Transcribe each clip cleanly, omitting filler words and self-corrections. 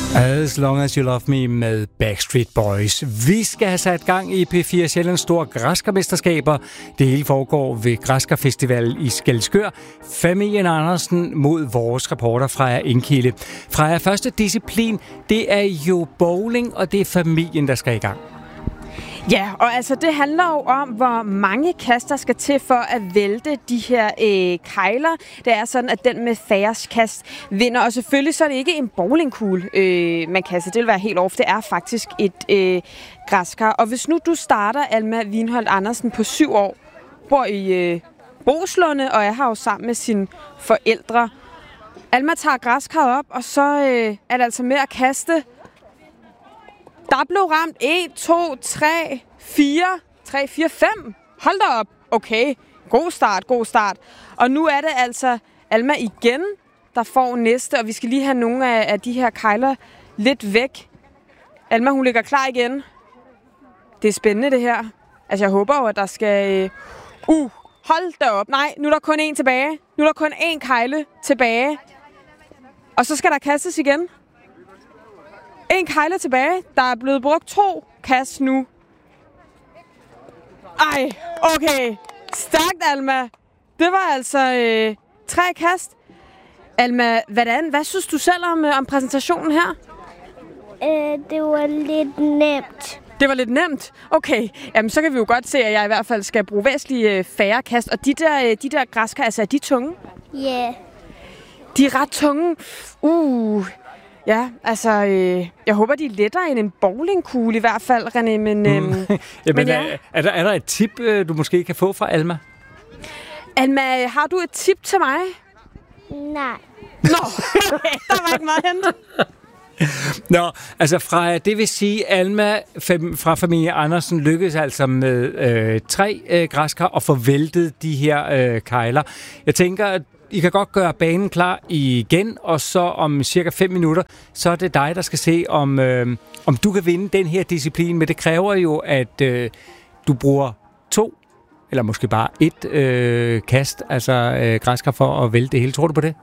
As Long As You Love Me med Backstreet Boys. Vi skal have sat gang i P4 Sjællands store græskarmesterskaber. Det hele foregår ved Græskarfestival i Skælskør. Familien Andersen mod vores reporter Freja Indkilde. Freja, første disciplin, det er jo bowling, og det er familien, der skal i gang. Ja, og altså det handler jo om, hvor mange kast der skal til for at vælte de her kegler. Det er sådan, at den med færrest kast vinder. Og selvfølgelig så er det ikke en bowlingkugle, man kaster. Det vil være helt off. Det er faktisk et græskar. Og hvis nu du starter, Alma Wienholdt Andersen, på 7 år, bor i Boslunde, og jeg har jo sammen med sine forældre. Alma tager græskarret op, og så er det altså med at kaste. Der blev ramt 1, 2, 3, 4, 5. Hold da op. Okay, god start. Og nu er det altså Alma igen, der får næste, og vi skal lige have nogle af de her kegler lidt væk. Alma, hun ligger klar igen. Det er spændende, det her. Altså, jeg håber jo, at der skal... hold da op. Nej, nu er der kun 1 tilbage. Nu er der kun 1 kegle tilbage. Og så skal der kastes igen. 1 kegle tilbage. Der er blevet brugt 2 kast nu. Ej, okay. Stærkt, Alma. Det var altså 3 kast. Alma, hvad synes du selv om præsentationen her? Det var lidt nemt. Det var lidt nemt? Okay. Jamen, så kan vi jo godt se, at jeg i hvert fald skal bruge væsentligt færre kast. Og de der græskar, altså, er de tunge? Ja. Yeah. De er ret tunge. Ja, altså, jeg håber, de er lettere end en bowlingkugle i hvert fald, René, men... Jamen, ja. Er der et tip, du måske kan få fra Alma? Alma, har du et tip til mig? Nej. Nå, okay, der var ikke meget hente. Nå, altså Freja, det vil sige, Alma fra familie Andersen lykkedes altså med 3 græskar og få væltet de her kegler. Jeg tænker, at I kan godt gøre banen klar igen, og så om cirka 5 minutter, så er det dig, der skal se, om du kan vinde den her disciplin. Men det kræver jo, at du bruger 2, eller måske bare 1 kast, altså græskar for at vælte det hele. Tror du på det?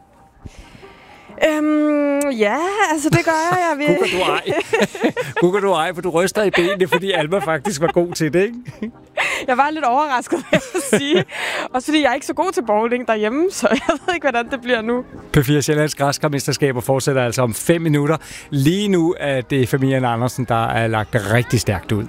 Ja, altså det gør jeg. Gukker du ej, for du ryster i benene, fordi Alma faktisk var god til det, ikke? Jeg var lidt overrasket, vil jeg sige. Også fordi jeg er ikke så god til bowling derhjemme, så jeg ved ikke, hvordan det bliver nu. P4 Sjællands græskarmesterskaber fortsætter altså om 5 minutter. Lige nu er det familien Andersen, der er lagt rigtig stærkt ud.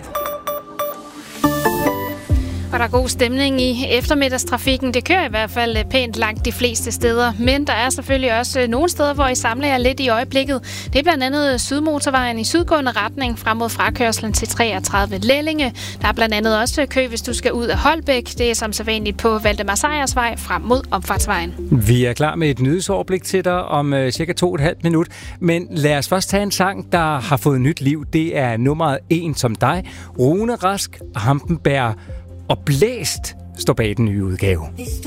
Og der er god stemning i eftermiddagstrafikken. Det kører i hvert fald pænt langt de fleste steder. Men der er selvfølgelig også nogle steder, hvor I samler jer lidt i øjeblikket. Det er blandt andet Sydmotorvejen i sydgående retning frem mod frakørslen til 33 Lellinge. Der er blandt andet også kø, hvis du skal ud af Holbæk. Det er som sædvanligt på Valdemar Sejrs Vej frem mod Omfartsvejen. Vi er klar med et nyhedsoverblik til dig om cirka 2,5 minutter. Men lad os først tage en sang, der har fået nyt liv. Det er nummeret 1 som dig. Rune Rask, Hampenberg og Blæst står bag den nye udgave.